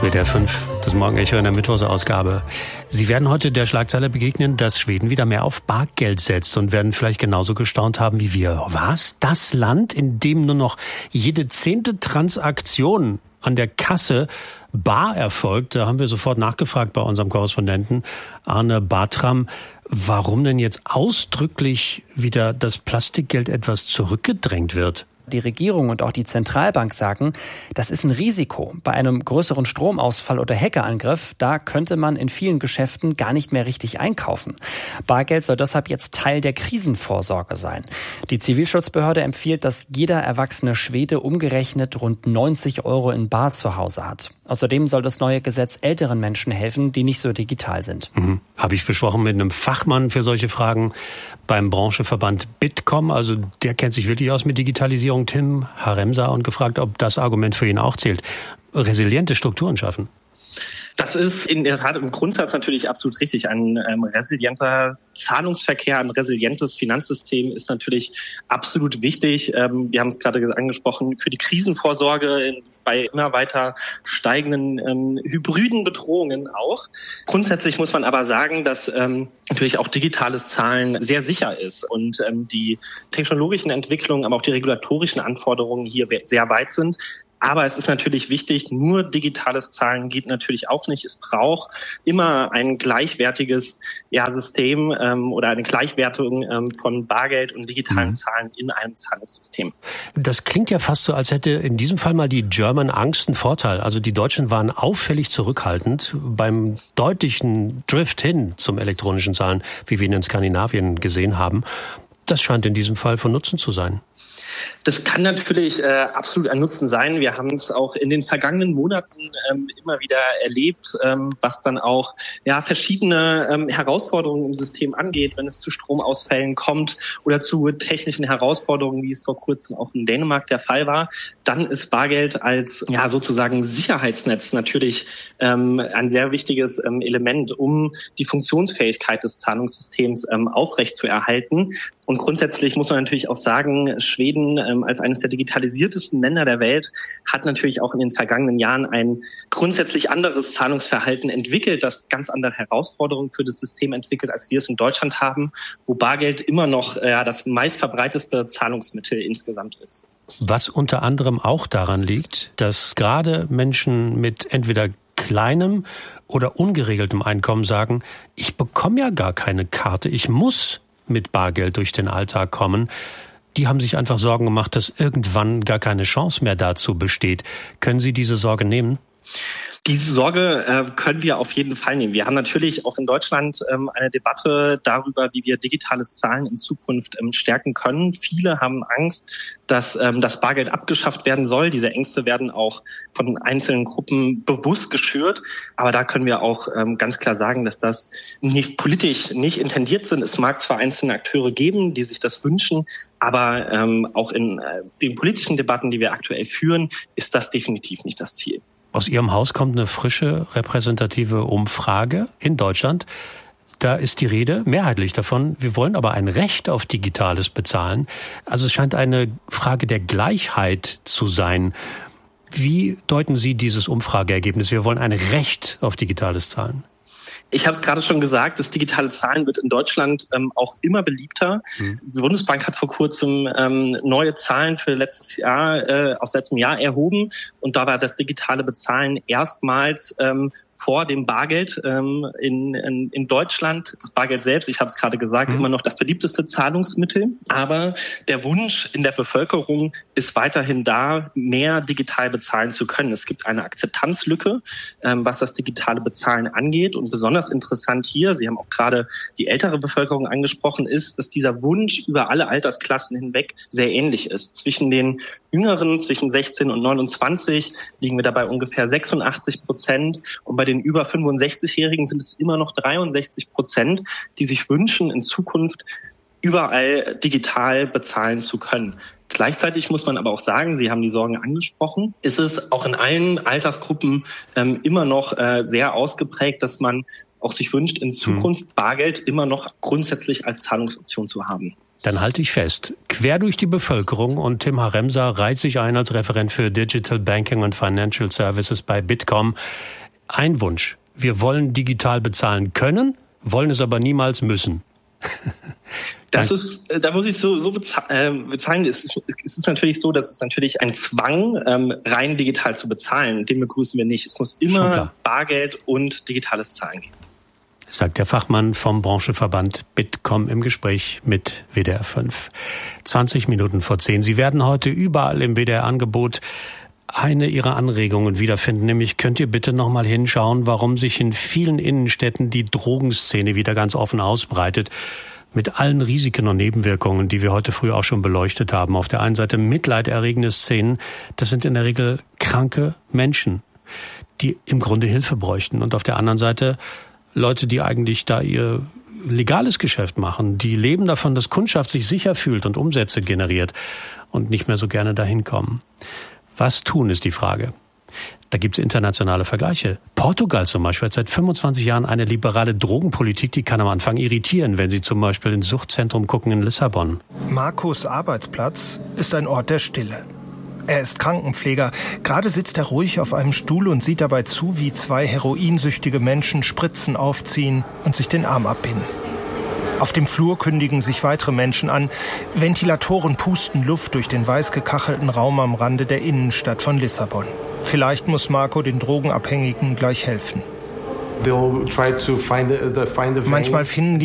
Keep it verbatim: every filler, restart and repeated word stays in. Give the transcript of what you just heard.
W D R fünf, das Morgenecho in der Mittwochsausgabe. Sie werden heute der Schlagzeile begegnen, dass Schweden wieder mehr auf Bargeld setzt und werden vielleicht genauso gestaunt haben wie wir. Was? Das Land, in dem nur noch jede zehnte Transaktion an der Kasse bar erfolgt? Da haben wir sofort nachgefragt bei unserem Korrespondenten Arne Bartram, warum denn jetzt ausdrücklich wieder das Plastikgeld etwas zurückgedrängt wird. Die Regierung und auch die Zentralbank sagen, das ist ein Risiko. Bei einem größeren Stromausfall oder Hackerangriff, da könnte man in vielen Geschäften gar nicht mehr richtig einkaufen. Bargeld soll deshalb jetzt Teil der Krisenvorsorge sein. Die Zivilschutzbehörde empfiehlt, dass jeder erwachsene Schwede umgerechnet rund neunzig Euro in Bar zu Hause hat. Außerdem soll das neue Gesetz älteren Menschen helfen, die nicht so digital sind. Mhm. Habe ich besprochen mit einem Fachmann für solche Fragen beim Branchenverband Bitkom. Also der kennt sich wirklich aus mit Digitalisierung, Tim Haremsa, und gefragt, ob das Argument für ihn auch zählt. Resiliente Strukturen schaffen. Das ist in der Tat im Grundsatz natürlich absolut richtig. Ein ähm, resilienter Zahlungsverkehr, ein resilientes Finanzsystem ist natürlich absolut wichtig. Ähm, wir haben es gerade angesprochen, für die Krisenvorsorge in, bei immer weiter steigenden ähm, hybriden Bedrohungen auch. Grundsätzlich muss man aber sagen, dass ähm, natürlich auch digitales Zahlen sehr sicher ist und ähm, die technologischen Entwicklungen, aber auch die regulatorischen Anforderungen hier sehr weit sind. Aber es ist natürlich wichtig, nur digitales Zahlen geht natürlich auch nicht. Es braucht immer ein gleichwertiges ja, System ähm, oder eine Gleichwertung ähm, von Bargeld und digitalen mhm. Zahlen in einem Zahlungssystem. Das klingt ja fast so, als hätte in diesem Fall mal die German Angst einen Vorteil. Also die Deutschen waren auffällig zurückhaltend beim deutlichen Drift hin zum elektronischen Zahlen, wie wir ihn in Skandinavien gesehen haben. Das scheint in diesem Fall von Nutzen zu sein. Das kann natürlich äh, absolut ein Nutzen sein. Wir haben es auch in den vergangenen Monaten ähm, immer wieder erlebt, ähm, was dann auch ja verschiedene ähm, Herausforderungen im System angeht, wenn es zu Stromausfällen kommt oder zu technischen Herausforderungen, wie es vor kurzem auch in Dänemark der Fall war. Dann ist Bargeld als ja sozusagen Sicherheitsnetz natürlich ähm, ein sehr wichtiges ähm, Element, um die Funktionsfähigkeit des Zahlungssystems ähm, aufrechtzuerhalten. Und grundsätzlich muss man natürlich auch sagen, Schweden ähm, als eines der digitalisiertesten Länder der Welt hat natürlich auch in den vergangenen Jahren ein grundsätzlich anderes Zahlungsverhalten entwickelt, das ganz andere Herausforderungen für das System entwickelt, als wir es in Deutschland haben, wo Bargeld immer noch äh, das meistverbreiteste Zahlungsmittel insgesamt ist. Was unter anderem auch daran liegt, dass gerade Menschen mit entweder kleinem oder ungeregeltem Einkommen sagen, ich bekomme ja gar keine Karte, ich muss mit Bargeld durch den Alltag kommen. Die haben sich einfach Sorgen gemacht, dass irgendwann gar keine Chance mehr dazu besteht. Können Sie diese Sorge nehmen? Diese Sorge äh, können wir auf jeden Fall nehmen. Wir haben natürlich auch in Deutschland ähm, eine Debatte darüber, wie wir digitales Zahlen in Zukunft ähm, stärken können. Viele haben Angst, dass ähm, das Bargeld abgeschafft werden soll. Diese Ängste werden auch von einzelnen Gruppen bewusst geschürt. Aber da können wir auch ähm, ganz klar sagen, dass das nicht politisch nicht intendiert sind. Es mag zwar einzelne Akteure geben, die sich das wünschen, aber ähm, auch in äh, den politischen Debatten, die wir aktuell führen, ist das definitiv nicht das Ziel. Aus Ihrem Haus kommt eine frische, repräsentative Umfrage in Deutschland. Da ist die Rede mehrheitlich davon, wir wollen aber ein Recht auf digitales Bezahlen. Also es scheint eine Frage der Gleichheit zu sein. Wie deuten Sie dieses Umfrageergebnis? Wir wollen ein Recht auf digitales Zahlen. Ich habe es gerade schon gesagt, das digitale Zahlen wird in Deutschland ähm, auch immer beliebter. Mhm. Die Bundesbank hat vor kurzem ähm, neue Zahlen für letztes Jahr, äh, aus letztem Jahr erhoben. Und da war das digitale Bezahlen erstmals ähm, vor dem Bargeld ähm, in, in, in Deutschland. Das Bargeld selbst, ich habe es gerade gesagt, mhm. immer noch das beliebteste Zahlungsmittel. Aber der Wunsch in der Bevölkerung ist weiterhin da, mehr digital bezahlen zu können. Es gibt eine Akzeptanzlücke, ähm, was das digitale Bezahlen angeht. Und besonders interessant hier, Sie haben auch gerade die ältere Bevölkerung angesprochen, ist, dass dieser Wunsch über alle Altersklassen hinweg sehr ähnlich ist. Zwischen den Jüngeren, zwischen sechzehn und neunundzwanzig, liegen wir dabei ungefähr sechsundachtzig Prozent. Und bei den über fünfundsechzigjährigen sind es immer noch dreiundsechzig Prozent, die sich wünschen, in Zukunft überall digital bezahlen zu können. Gleichzeitig muss man aber auch sagen, Sie haben die Sorgen angesprochen, ist es auch in allen Altersgruppen ähm, immer noch äh, sehr ausgeprägt, dass man auch sich wünscht, in Zukunft Bargeld immer noch grundsätzlich als Zahlungsoption zu haben. Dann halte ich fest, quer durch die Bevölkerung, und Tim Haremsa reiht sich ein als Referent für Digital Banking und Financial Services bei Bitkom. Ein Wunsch: Wir wollen digital bezahlen können, wollen es aber niemals müssen. Das ist, da muss ich so, so bezahlen. Es ist, es ist natürlich so, dass es natürlich ein Zwang, ähm, rein digital zu bezahlen, den begrüßen wir nicht. Es muss immer Bargeld und digitales Zahlen geben. Sagt der Fachmann vom Branchenverband Bitkom im Gespräch mit W D R fünf. zwanzig Minuten vor zehn. Sie werden heute überall im W D R-Angebot eine Ihrer Anregungen wiederfinden, nämlich könnt ihr bitte nochmal hinschauen, warum sich in vielen Innenstädten die Drogenszene wieder ganz offen ausbreitet. Mit allen Risiken und Nebenwirkungen, die wir heute früh auch schon beleuchtet haben. Auf der einen Seite mitleiderregende Szenen, das sind in der Regel kranke Menschen, die im Grunde Hilfe bräuchten. Und auf der anderen Seite Leute, die eigentlich da ihr legales Geschäft machen, die leben davon, dass Kundschaft sich sicher fühlt und Umsätze generiert und nicht mehr so gerne dahin kommen. Was tun, ist die Frage. Da gibt es internationale Vergleiche. Portugal zum Beispiel hat seit fünfundzwanzig Jahren eine liberale Drogenpolitik, die kann am Anfang irritieren, wenn Sie zum Beispiel ins Suchtzentrum gucken in Lissabon. Marcos Arbeitsplatz ist ein Ort der Stille. Er ist Krankenpfleger. Gerade sitzt er ruhig auf einem Stuhl und sieht dabei zu, wie zwei heroinsüchtige Menschen Spritzen aufziehen und sich den Arm abbinden. Auf dem Flur kündigen sich weitere Menschen an. Ventilatoren pusten Luft durch den weiß gekachelten Raum am Rande der Innenstadt von Lissabon. Vielleicht muss Marco den Drogenabhängigen gleich helfen. Manchmal finden die